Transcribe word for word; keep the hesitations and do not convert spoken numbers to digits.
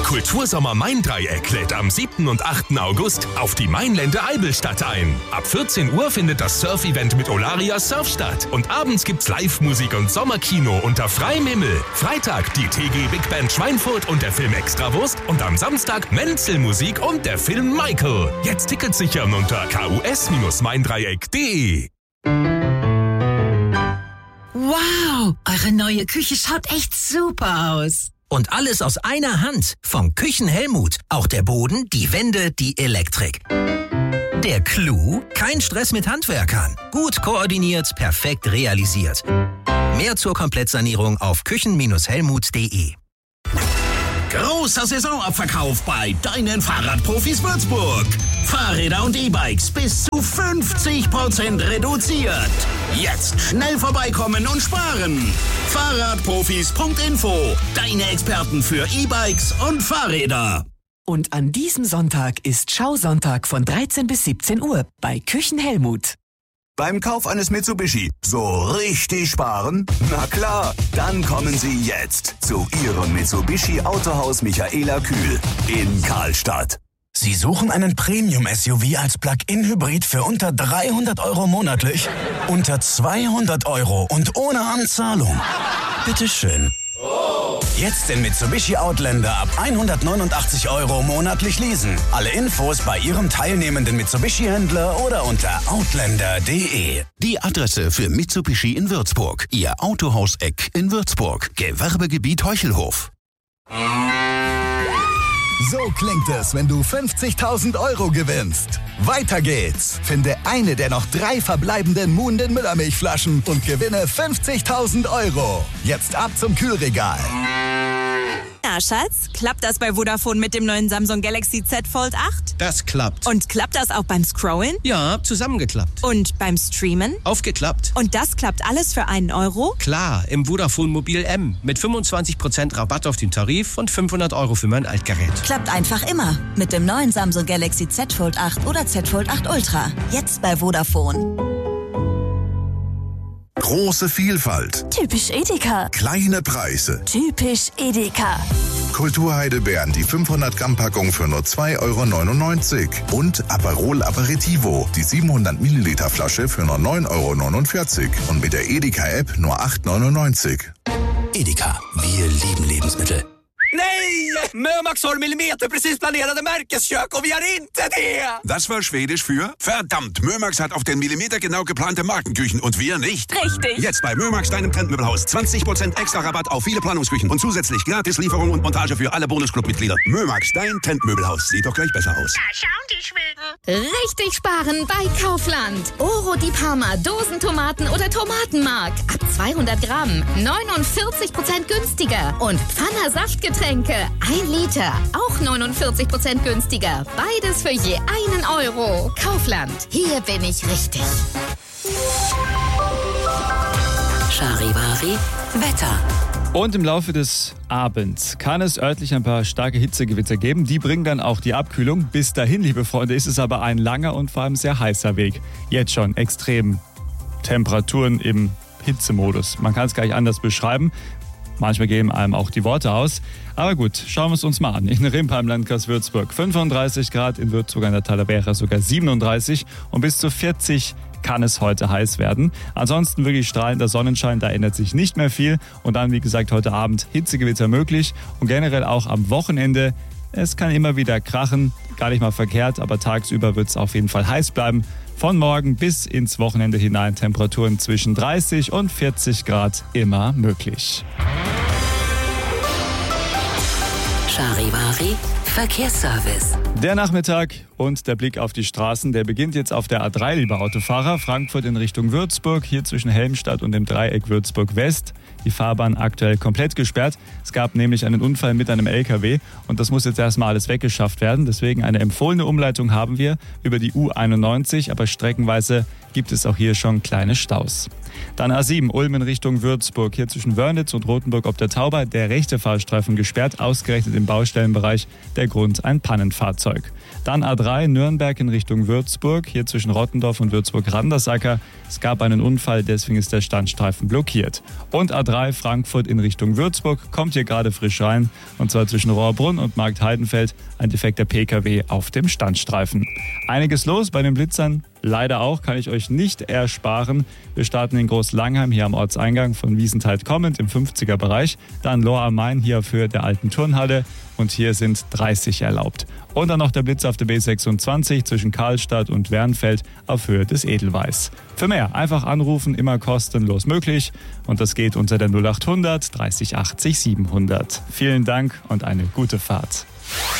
Kultursommer Main-Dreieck lädt am siebten und achten August auf die Mainlände Eibelstadt ein. Ab vierzehn Uhr findet das Surf-Event mit Olaria Surf statt. Und abends gibt's Live-Musik und Sommerkino unter freiem Himmel. Freitag die T G Big Band Schweinfurt und der Film Extrawurst. Und am Samstag Menzel-Musik und der Film Michael. Jetzt Tickets sichern unter k u s Bindestrich maindreieck punkt d e. Wow, eure neue Küche schaut echt super aus. Und alles aus einer Hand. Vom Küchenhelmut. Auch der Boden, die Wände, die Elektrik. Der Clou? Kein Stress mit Handwerkern. Gut koordiniert, perfekt realisiert. Mehr zur Komplettsanierung auf küchen Helmut punkt d e. Großer Saisonabverkauf bei deinen Fahrradprofis Würzburg. Fahrräder und E-Bikes bis zu fünfzig Prozent reduziert. Jetzt schnell vorbeikommen und sparen. Fahrradprofis Punkt info. Deine Experten für E-Bikes und Fahrräder. Und an diesem Sonntag ist Schausonntag von dreizehn bis siebzehn Uhr bei Küchenhelmut. Beim Kauf eines Mitsubishi so richtig sparen? Na klar, dann kommen Sie jetzt zu Ihrem Mitsubishi Autohaus Michaela Kühl in Karlstadt. Sie suchen einen Premium-S U V als Plug-in-Hybrid für unter dreihundert Euro monatlich? Unter zweihundert Euro und ohne Anzahlung? Bitteschön. Jetzt den Mitsubishi Outlander ab hundertneunundachtzig Euro monatlich leasen. Alle Infos bei Ihrem teilnehmenden Mitsubishi-Händler oder unter outlander punkt d e. Die Adresse für Mitsubishi in Würzburg. Ihr Autohaus-Eck in Würzburg. Gewerbegebiet Heuchelhof. So klingt es, wenn du fünfzigtausend Euro gewinnst. Weiter geht's. Finde eine der noch drei verbleibenden Muhnden Müllermilchflaschen und gewinne fünfzigtausend Euro. Jetzt ab zum Kühlregal. Na, Schatz, klappt das bei Vodafone mit dem neuen Samsung Galaxy Z Fold acht? Das klappt. Und klappt das auch beim Scrollen? Ja, zusammengeklappt. Und beim Streamen? Aufgeklappt. Und das klappt alles für einen Euro? Klar, im Vodafone Mobil M. Mit fünfundzwanzig Prozent Rabatt auf den Tarif und fünfhundert Euro für mein Altgerät. Klappt einfach immer. Mit dem neuen Samsung Galaxy Z Fold acht oder Z Fold acht Ultra. Jetzt bei Vodafone. Große Vielfalt. Typisch Edeka. Kleine Preise. Typisch Edeka. Kulturheidelbeeren, die fünfhundert Gramm Packung für nur zwei Euro neunundneunzig. Und Aperol Aperitivo, die siebenhundert Milliliter Flasche för nur neun Euro neunundvierzig. Und mit der Edeka-App nur acht Euro neunundneunzig. Edeka, wir lieben Lebensmittel. Nej! Mömax har millimeter precis planerade Märkeskök och vi har inte det! Das war Schwedisch für verdammt, Mömax hat auf den Millimeter genau geplante Markenküchen und wir nicht. Richtig. Jetzt bei Mömax, deinem Trendmöbelhaus. zwanzig Prozent extra Rabatt auf viele Planungsküchen und zusätzlich gratis Lieferung und Montage für alle Bonusclub-Mitglieder. Mömax, dein Trendmöbelhaus. Sieht doch gleich besser aus. Da schauen die Schweden. Richtig sparen bei Kaufland. Oro di Parma, Dosentomaten oder Tomatenmark. Ab zweihundert Gramm. neunundvierzig Prozent günstiger. Und Pfanner Saftgetränke. Ein Liter. Auch neunundvierzig Prozent günstiger. Beides für je einen Euro. Kaufland. Hier bin ich richtig. Charivari Wetter. Und im Laufe des Abends kann es örtlich ein paar starke Hitzegewitter geben. Die bringen dann auch die Abkühlung. Bis dahin, liebe Freunde, ist es aber ein langer und vor allem sehr heißer Weg. Jetzt schon extrem Temperaturen im Hitzemodus. Man kann es gar nicht anders beschreiben. Manchmal gehen einem auch die Worte aus. Aber gut, schauen wir es uns mal an. In Rimpa im Landkreis Würzburg fünfunddreißig Grad, in Würzburg an der Talavera sogar siebenunddreißig und bis zu vierzig kann es heute heiß werden. Ansonsten wirklich strahlender Sonnenschein, da ändert sich nicht mehr viel. Und dann, wie gesagt, heute Abend Hitzegewitter möglich und generell auch am Wochenende. Es kann immer wieder krachen, gar nicht mal verkehrt, aber tagsüber wird es auf jeden Fall heiß bleiben. Von morgen bis ins Wochenende hinein Temperaturen zwischen dreißig und vierzig Grad immer möglich. Charivari Verkehrsservice. Der Nachmittag und der Blick auf die Straßen, der beginnt jetzt auf der A drei, liebe Autofahrer. Frankfurt in Richtung Würzburg, hier zwischen Helmstadt und dem Dreieck Würzburg West. Die Fahrbahn aktuell komplett gesperrt. Es gab nämlich einen Unfall mit einem L K W und das muss jetzt erstmal alles weggeschafft werden. Deswegen eine empfohlene Umleitung haben wir über die U einundneunzig, aber streckenweise gibt es auch hier schon kleine Staus. Dann A sieben, Ulm in Richtung Würzburg. Hier zwischen Wörnitz und Rothenburg ob der Tauber. Der rechte Fahrstreifen gesperrt, ausgerechnet im Baustellenbereich. Der Grund ein Pannenfahrzeug. Dann A drei, Nürnberg in Richtung Würzburg. Hier zwischen Rottendorf und Würzburg-Randersacker. Es gab einen Unfall, deswegen ist der Standstreifen blockiert. Und A drei, Frankfurt in Richtung Würzburg. Kommt hier gerade frisch rein. Und zwar zwischen Rohrbrunn und Marktheidenfeld. Ein defekter P K W auf dem Standstreifen. Einiges los bei den Blitzern. Leider auch, kann ich euch nicht ersparen. Wir starten in Großlangheim hier am Ortseingang von Wiesenthal kommend im fünfziger Bereich. Dann Lohr am Main hier auf Höhe der alten Turnhalle und hier sind dreißig erlaubt. Und dann noch der Blitz auf der B sechsundzwanzig zwischen Karlstadt und Wernfeld auf Höhe des Edelweiß. Für mehr einfach anrufen, immer kostenlos möglich und das geht unter der null acht hundert dreißig achtzig siebenhundert. Vielen Dank und eine gute Fahrt.